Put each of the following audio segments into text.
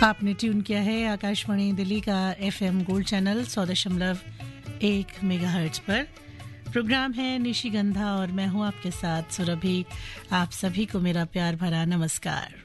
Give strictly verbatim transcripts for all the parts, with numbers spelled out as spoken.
आपने ट्यून किया है आकाशवाणी दिल्ली का एफएम गोल्ड चैनल सौ दशमलव एक मेगाहर्ट्ज पर। प्रोग्राम है निशिगंधा और मैं हूं आपके साथ सुरभि। आप सभी को मेरा प्यार भरा नमस्कार।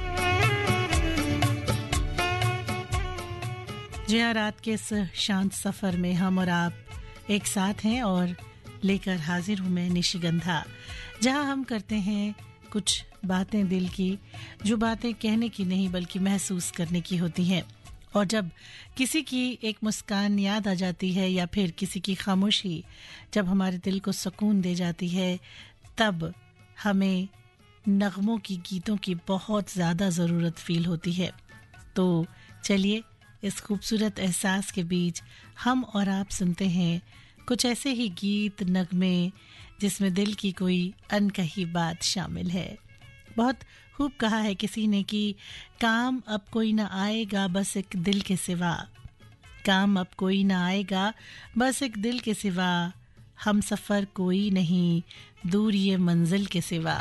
जी हाँ, रात के इस शांत सफर में हम और आप एक साथ हैं और लेकर हाजिर हूं मैं निशिगंधा, जहां हम करते हैं कुछ बातें दिल की, जो बातें कहने की नहीं बल्कि महसूस करने की होती हैं। और जब किसी की एक मुस्कान याद आ जाती है या फिर किसी की खामोशी जब हमारे दिल को सुकून दे जाती है, तब हमें नगमों की, गीतों की बहुत ज़्यादा ज़रूरत फील होती है। तो चलिए इस खूबसूरत एहसास के बीच हम और आप सुनते हैं कुछ ऐसे ही गीत, नगमे जिसमें दिल की कोई अनकही बात शामिल है। बहुत खूब कहा है किसी ने कि काम अब कोई ना आएगा बस एक दिल के सिवा, काम अब कोई ना आएगा बस एक दिल के सिवा, हम सफ़र कोई नहीं दूर ये मंजिल के सिवा।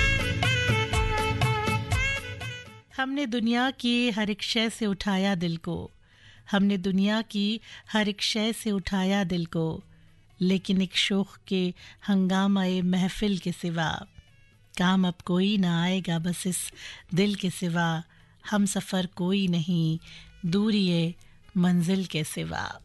हमने दुनिया की हर एक शय से उठाया दिल को, हमने दुनिया की हर एक शय से उठाया दिल को, लेकिन एक शोख के हंगामाए महफिल के सिवा, काम अब कोई ना आएगा बस इस दिल के सिवा, हम सफ़र कोई नहीं दूर ये मंजिल के सिवा।